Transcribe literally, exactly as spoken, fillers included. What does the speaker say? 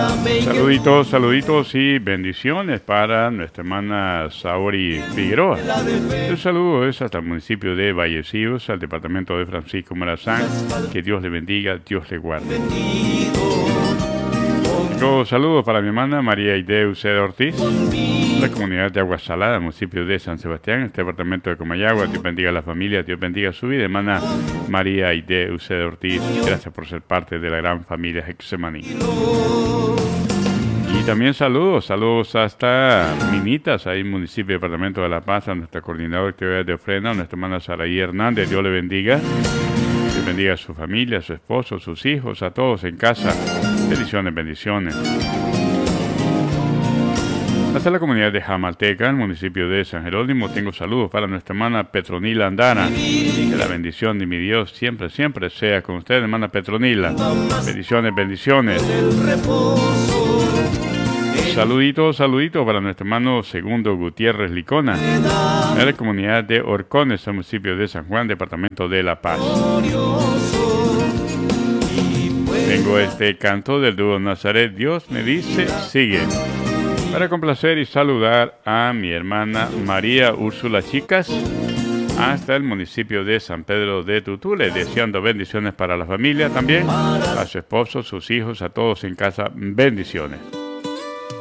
Saluditos, saluditos y bendiciones para nuestra hermana Saori Figueroa. El saludo es hasta el municipio de Vallecidos, al departamento de Francisco Morazán. Que Dios le bendiga, Dios le guarde. Tengo saludos para mi hermana María Aide Uceda Ortiz, la comunidad de Agua Salada, municipio de San Sebastián, este departamento de Comayagua. Dios bendiga a la familia, Dios bendiga su vida. Hermana María Aide Uceda Ortiz, gracias por ser parte de la gran familia Hexemaní. Y también saludos, saludos hasta Minitas, ahí municipio y departamento de La Paz, a nuestra coordinadora de actividades de ofrenda, a nuestra hermana Saraí Hernández. Dios le bendiga. Dios bendiga a su familia, a su esposo, a sus hijos, a todos en casa. Bendiciones, bendiciones. Hasta la comunidad de Jamalteca, el municipio de San Jerónimo, tengo saludos para nuestra hermana Petronila Andana. Que la bendición de mi Dios siempre, siempre sea con usted, hermana Petronila. Bendiciones, bendiciones. Saluditos, saluditos para nuestro hermano Segundo Gutiérrez Licona, de la comunidad de Horcones, el municipio de San Juan, departamento de La Paz. Tengo este canto del dúo Nazaret, Dios me dice, sigue. Para complacer y saludar a mi hermana María Úrsula Chicas, hasta el municipio de San Pedro de Tutule, deseando bendiciones para la familia también, a su esposo, sus hijos, a todos en casa, bendiciones.